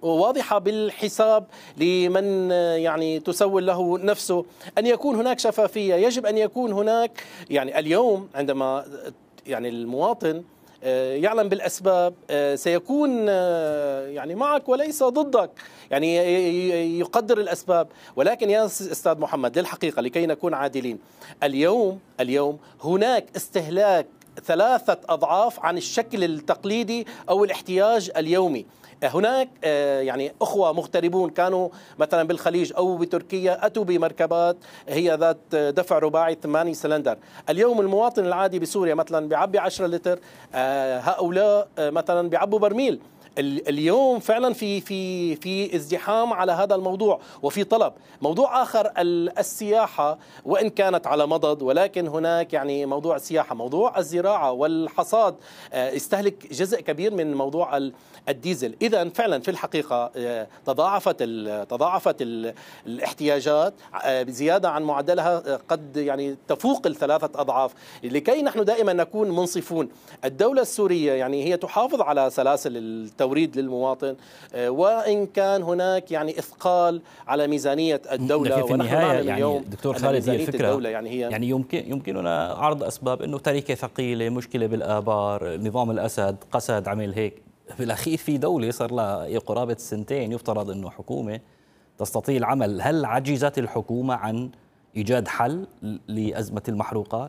واضحة بالحساب لمن يعني تسول له نفسه أن يكون هناك شفافية. يجب أن يكون هناك يعني اليوم عندما يعني المواطن يعلم بالأسباب سيكون يعني معك وليس ضدك، يعني يقدر الأسباب. ولكن يا أستاذ محمد للحقيقة لكي نكون عادلين، اليوم هناك استهلاك 3 أضعاف عن الشكل التقليدي أو الاحتياج اليومي. هناك يعني أخوة مغتربون كانوا مثلا بالخليج أو بتركيا أتوا بمركبات هي ذات دفع رباعي 8 سلندر. اليوم المواطن العادي بسوريا مثلا بيعبي 10 لتر، هؤلاء مثلا بيعبوا برميل. اليوم فعلا في ازدحام على هذا الموضوع وفي طلب. موضوع آخر السياحة وإن كانت على مضض، ولكن هناك يعني موضوع السياحة، موضوع الزراعة والحصاد يستهلك جزء كبير من موضوع الديزل. إذا فعلا في الحقيقة تضاعفت الاحتياجات بزيادة عن معدلها قد يعني تفوق ال3 أضعاف. لكي نحن دائما نكون منصفون، الدولة السورية يعني هي تحافظ على سلاسل التوريد للمواطن، وإن كان هناك يعني إثقال على ميزانية الدولة. في النهاية يعني دكتور خالد هي الفكرة يعني يمكننا عرض أسباب أنه تركة ثقيلة، مشكلة بالآبار، نظام الأسد قسد عمل هيك. بالأخير في دولة صار لها قرابة 2 يفترض أنه حكومة تستطيع العمل. هل عجزت الحكومة عن إيجاد حل لأزمة المحروقات؟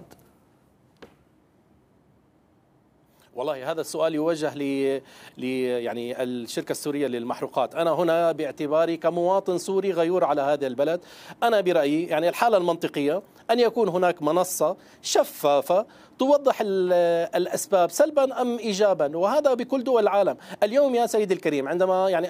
والله هذا السؤال يوجه يعني الشركة السورية للمحروقات. أنا هنا باعتباري كمواطن سوري غيور على هذا البلد، أنا برأيي يعني الحالة المنطقية أن يكون هناك منصة شفافة توضح الأسباب سلبا أم إيجابا، وهذا بكل دول العالم. اليوم يا سيدي الكريم عندما يعني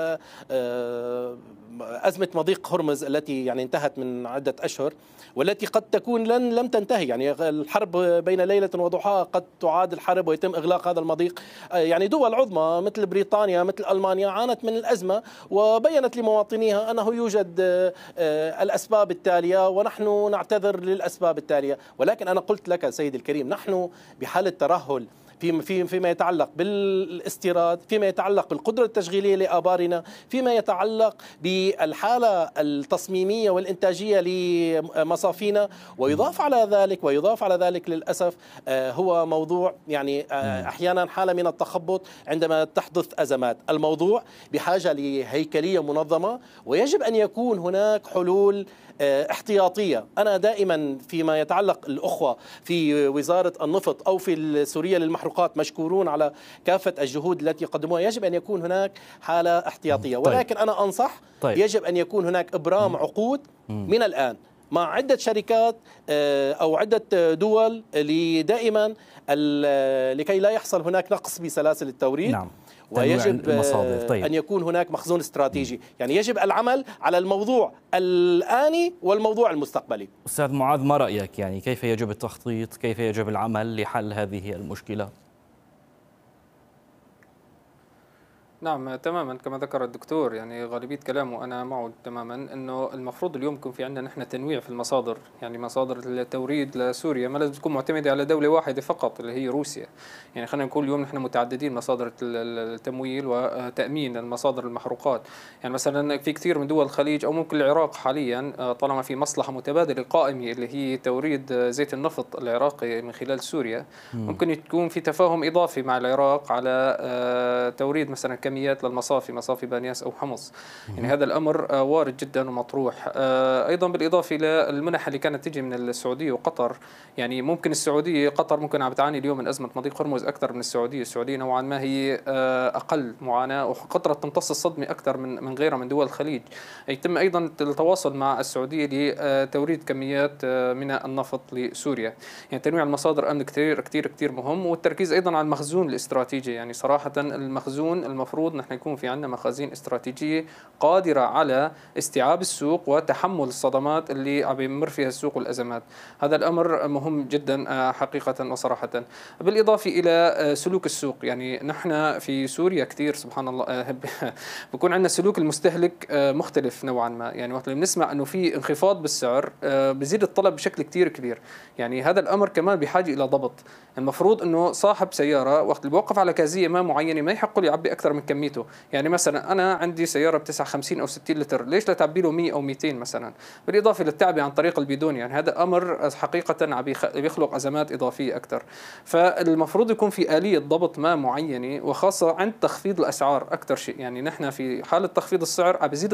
أزمة مضيق هرمز التي يعني انتهت من عدة أشهر والتي قد تكون لم تنتهي، يعني الحرب بين ليلة وضحاها قد تعاد الحرب ويتم إغلاق هذا المضيق. يعني دول عظمى مثل بريطانيا مثل ألمانيا عانت من الأزمة وبينت لمواطنيها أنه يوجد الأسباب التالية ونحن نعتذر للأسباب التالية. ولكن أنا قلت لك سيدي الكريم نحن بحالة ترهل فيما يتعلق بالاستيراد، فيما يتعلق بالقدرة التشغيلية لآبارنا، فيما يتعلق بالحالة التصميمية والإنتاجية لمصافينا. ويضاف على ذلك للأسف هو موضوع يعني أحيانا حالة من التخبط عندما تحدث أزمات. الموضوع بحاجة لهيكلية منظمة ويجب أن يكون هناك حلول احتياطية. أنا دائما فيما يتعلق الأخوة في وزارة النفط أو في السورية للمحروقات مشكورون على كافة الجهود التي قدموها. يجب أن يكون هناك حالة احتياطية. ولكن أنا أنصح يجب أن يكون هناك إبرام عقود من الآن مع عدة شركات أو عدة دول دائما لكي لا يحصل هناك نقص بسلاسل التوريد. نعم. ويجب أن يكون هناك مخزون استراتيجي. يعني يجب العمل على الموضوع الآني والموضوع المستقبلي. أستاذ معاذ، ما رأيك؟ يعني كيف يجب التخطيط، كيف يجب العمل لحل هذه المشكلة؟ نعم تماما كما ذكر الدكتور، يعني غالبية كلامه أنا معه تماما، أنه المفروض اليوم يكون في عندنا نحن تنويع في المصادر. يعني مصادر التوريد لسوريا ما لازم تكون معتمدة على دولة واحدة فقط اللي هي روسيا. يعني خلينا نقول اليوم نحن متعددين مصادر التمويل وتأمين المصادر المحروقات. يعني مثلا في كثير من دول الخليج أو ممكن العراق حاليا طالما في مصلحة متبادلة قائمة اللي هي توريد زيت النفط العراقي من خلال سوريا، ممكن يكون في تفاهم إضافي مع العراق على توريد مثلا كميات للمصافي، مصافي بانياس أو حمص. يعني هذا الأمر وارد جدا ومطروح. أيضا بالإضافة للمنح اللي كانت تجي من السعودية وقطر، يعني ممكن السعودية قطر ممكن عم بتعاني اليوم من أزمة مضيق هرمز أكثر من السعودية نوعا ما هي أقل معاناة، وقطر تمتص الصدمة أكثر من غيرها من دول الخليج. يتم أيضا التواصل مع السعودية لتوريد كميات من النفط لسوريا. يعني تنويع المصادر أمن كثير كثير كثير مهم، والتركيز أيضا على المخزون الاستراتيجي. يعني صراحة المخزون المفروض نحن يكون في عندنا مخازين استراتيجية قادرة على استيعاب السوق وتحمل الصدمات اللي عم يمر فيها السوق والأزمات. هذا الأمر مهم جدا حقيقة وصراحة. بالإضافة إلى سلوك السوق، يعني نحن في سوريا كثير سبحان الله بكون عندنا سلوك المستهلك مختلف نوعا ما. يعني وقت بنسمع أنه في انخفاض بالسعر بزيد الطلب بشكل كثير كبير. يعني هذا الأمر كمان بحاجة إلى ضبط. المفروض أنه صاحب سيارة وقت اللي بوقف على كازية ما معينة ما يحق له يعبي أكثر من كميته. يعني مثلا انا عندي سياره بتسع 50 او 60 لتر، ليش لا تعبي له 100 او 200 مثلا؟ بالاضافه للتعبئه عن طريق البيدون، يعني هذا امر حقيقه بيخلق ازمات اضافيه اكثر. فالمفروض يكون في اليه ضبط ما معينه، وخاصه عند تخفيض الاسعار اكثر شيء. يعني نحن في حاله تخفيض السعر عم بيزيد